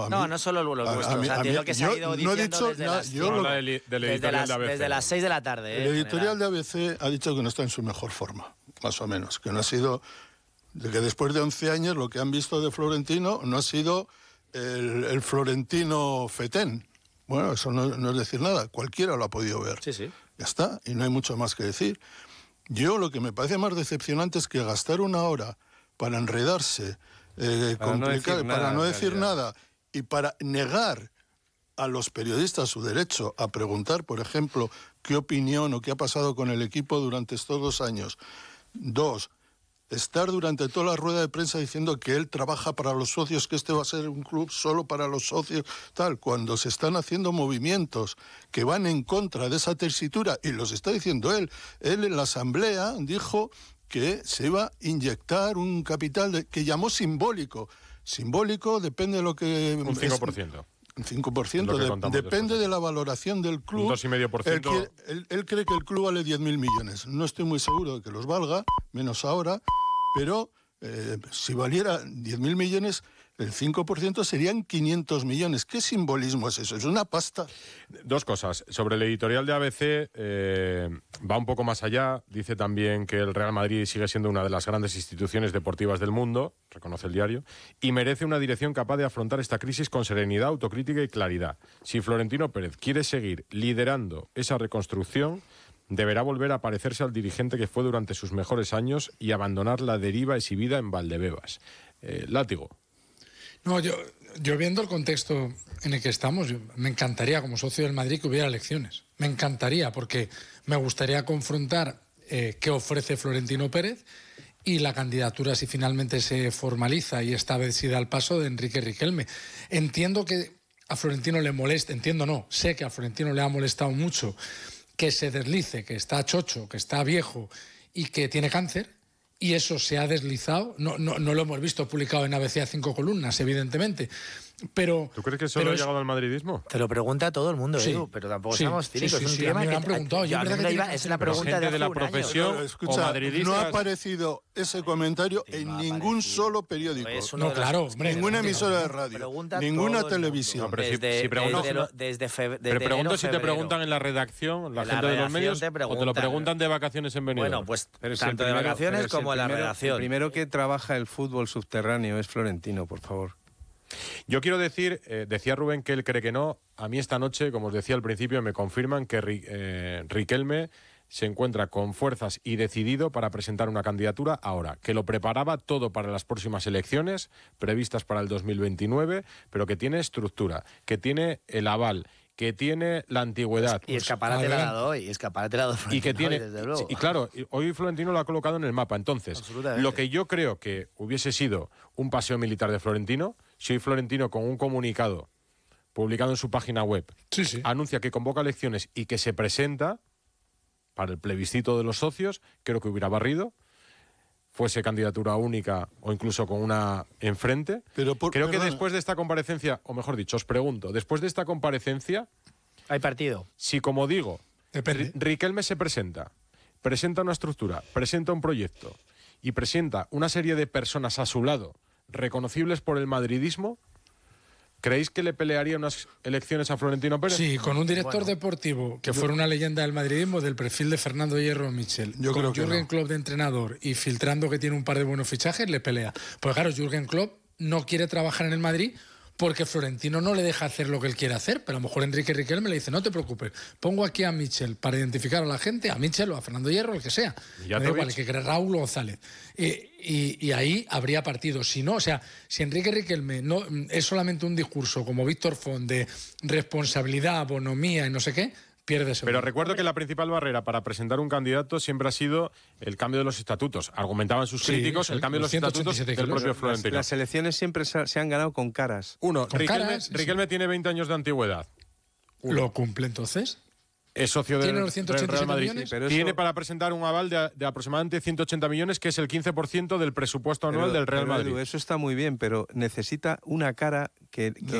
No solo lo vuestro. Lo que se ha ido diciendo desde las 6 de la tarde. El editorial de ABC ha dicho que no está en su mejor forma, más o menos. Que no ha sido... De que después de 11 años lo que han visto de Florentino no ha sido el Florentino fetén. Bueno, eso no es decir nada. Cualquiera lo ha podido ver. Sí, sí. Ya está, y no hay mucho más que decir. Yo lo que me parece más decepcionante es que gastar una hora para enredarse, complicar, para no decir nada y para negar a los periodistas su derecho a preguntar, por ejemplo, qué opinión o qué ha pasado con el equipo durante estos 2 años. 2, estar durante toda la rueda de prensa diciendo que él trabaja para los socios, que este va a ser un club solo para los socios, tal, cuando se están haciendo movimientos que van en contra de esa tesitura, y los está diciendo él. Él en la asamblea dijo que se iba a inyectar un capital que llamó simbólico. Simbólico depende de lo que... Un 5%. Un 5%, depende de la valoración del club. Un 2,5%. Él cree que el club vale 10.000 millones. No estoy muy seguro de que los valga, menos ahora, pero si valiera 10.000 millones, el 5% serían 500 millones. ¿Qué simbolismo es eso? Es una pasta. 2 cosas. Sobre el editorial de ABC, va un poco más allá. Dice también que el Real Madrid sigue siendo una de las grandes instituciones deportivas del mundo, reconoce el diario, y merece una dirección capaz de afrontar esta crisis con serenidad, autocrítica y claridad. Si Florentino Pérez quiere seguir liderando esa reconstrucción, deberá volver a parecerse al dirigente que fue durante sus mejores años y abandonar la deriva exhibida en Valdebebas. Látigo. No, yo viendo el contexto en el que estamos, me encantaría como socio del Madrid que hubiera elecciones. Me encantaría, porque me gustaría confrontar qué ofrece Florentino Pérez y la candidatura, si finalmente se formaliza y esta vez sí da el paso, de Enrique Riquelme. Entiendo que a Florentino le molesta, sé que a Florentino le ha molestado mucho que se deslice, que está chocho, que está viejo y que tiene cáncer. Y eso se ha deslizado, no lo hemos visto publicado en ABC a 5 columnas, evidentemente. Pero, ¿tú crees que eso ha llegado al madridismo? Te lo pregunta todo el mundo, sí, Edu, pero tampoco somos cínicos. Sí, a mí me han preguntado. Es una pregunta de la profesión. Escucha, o madridistas. No ha aparecido ese comentario en ningún solo periódico. No, claro, hombre. Ninguna emisora de radio, ninguna televisión. No, pero pero pregunto si te preguntan en la redacción, la gente de los medios, o te lo preguntan de vacaciones en Benidorm. Bueno, pues tanto de vacaciones como en la redacción. El primero que trabaja el fútbol subterráneo es Florentino, por favor. Yo quiero decir, decía Rubén que él cree que no. A mí esta noche, como os decía al principio, me confirman que Riquelme se encuentra con fuerzas y decidido para presentar una candidatura ahora, que lo preparaba todo para las próximas elecciones previstas para el 2029, pero que tiene estructura, que tiene el aval, que tiene la antigüedad. Y escaparate la ha dado hoy, y que tiene, desde luego. Y claro, hoy Florentino lo ha colocado en el mapa. Entonces, lo que yo creo que hubiese sido un paseo militar de Florentino, si hoy Florentino con un comunicado publicado en su página web anuncia que convoca elecciones y que se presenta para el plebiscito de los socios, creo que hubiera barrido, fuese candidatura única o incluso con una enfrente. Creo que después de esta comparecencia, o mejor dicho, os pregunto, después de esta comparecencia... ¿Hay partido? Si, como digo, Riquelme se presenta una estructura, presenta un proyecto y presenta una serie de personas a su lado reconocibles por el madridismo, ¿creéis que le pelearía unas elecciones a Florentino Pérez? Sí, con un director deportivo que fuera una leyenda del madridismo del perfil de Fernando Hierro Michel, con Jürgen Klopp de entrenador y filtrando que tiene un par de buenos fichajes, le pelea. Pues claro, Jürgen Klopp no quiere trabajar en el Madrid porque Florentino no le deja hacer lo que él quiere hacer, pero a lo mejor Enrique Riquelme le dice, no te preocupes, pongo aquí a Michel para identificar a la gente, a Michel o a Fernando Hierro, el que sea. Me da igual, el que quiera, Raúl González. Y ahí habría partido. Si no, o sea, si Enrique Riquelme no es solamente un discurso como Víctor Font de responsabilidad, bonomía y no sé qué, pierde seguro. Pero recuerdo que la principal barrera para presentar un candidato siempre ha sido el cambio de los estatutos. Argumentaban sus críticos el cambio de los estatutos del propio Florentino. Las elecciones siempre se han ganado con caras. Riquelme tiene 20 años de antigüedad. ¿Lo cumple entonces? Es socio del Real Madrid. Millones? Tiene para presentar un aval de aproximadamente 180 millones, que es el 15% del presupuesto anual del Real Madrid. Eso está muy bien, pero necesita una cara que